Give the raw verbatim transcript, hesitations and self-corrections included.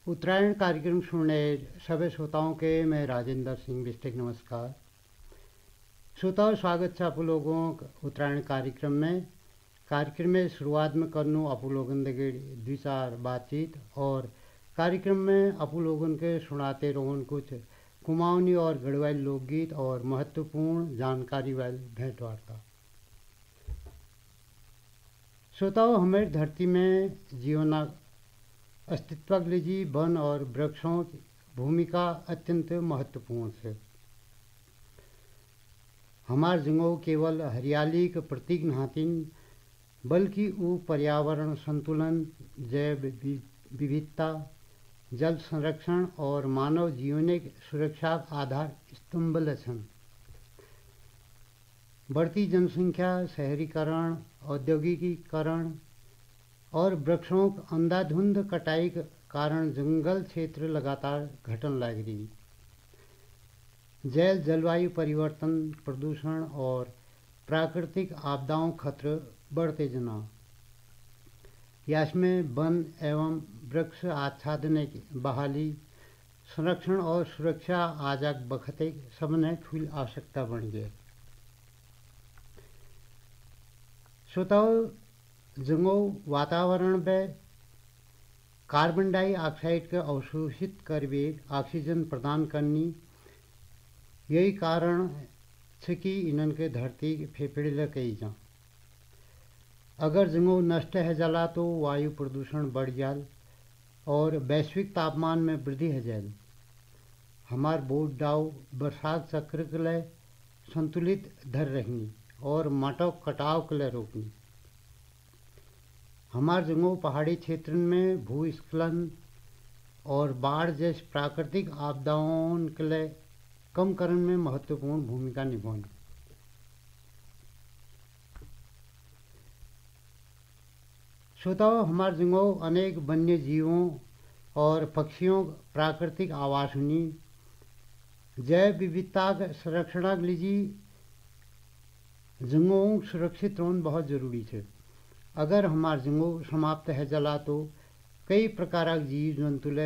उत्तरायण कार्यक्रम सुनने सभी श्रोताओं के मैं राजेंद्र सिंह बिस्टिक नमस्कार। श्रोताओं, स्वागत है आप लोगों उत्तरायण कार्यक्रम में। कार्यक्रम में शुरुआत में करनू आप लोगन के दो चार बातचीत और कार्यक्रम में आप लोगन के सुनाते रोहन कुछ कुमाऊनी और गढ़वाली लोकगीत और महत्वपूर्ण जानकारी वाली भेंट वार्ता। श्रोताओं, हमारी धरती में जीवन अस्तित्व के लिए वन और वृक्षों की भूमिका अत्यंत महत्वपूर्ण है। हमार जंगल केवल हरियाली के प्रतीक नहीं बल्कि वो पर्यावरण संतुलन, जैव विविधता, जल संरक्षण और मानव जीवन की सुरक्षा का आधार स्तंभ छन। बढ़ती जनसंख्या, शहरीकरण, औद्योगिकीकरण और वृक्षों की अंधाधुंध कटाई के कारण जंगल क्षेत्र लगातार घटन लग रही। जैव जलवायु परिवर्तन, प्रदूषण और प्राकृतिक आपदाओं खतरे बढ़ते जना। इसमें वन एवं वृक्ष आच्छादन की बहाली, संरक्षण और सुरक्षा आजाक बखते सबने फुल आवश्यकता बन गई। श्रोताओं, जंगल वातावरण में कार्बन डाइऑक्साइड को अवशोषित करके ऑक्सीजन प्रदान करनी। यही कारण है कि इन्हन के धरती फेफड़े कही जा। अगर जंगल नष्ट है जाला तो वायु प्रदूषण बढ़ जाल और वैश्विक तापमान में वृद्धि हो जाए। हमार बोट डाव बरसात चक्र के लिए संतुलित धर रहनी और माटो कटाव के लिए रोकनी। हमार जंगल पहाड़ी क्षेत्र में भूस्खलन और बाढ़ जैसे प्राकृतिक आपदाओं के लिए कम करने में महत्वपूर्ण भूमिका निभानी। श्रोताओं, हमार जंगल अनेक वन्य जीवों और पक्षियों प्राकृतिक आवास हुनी। जैव विविधता के संरक्षण के लिए जंगलों सुरक्षित रहना बहुत जरूरी है। अगर हमार जंगल समाप्त है जला तो कई प्रकार के जीव जंतु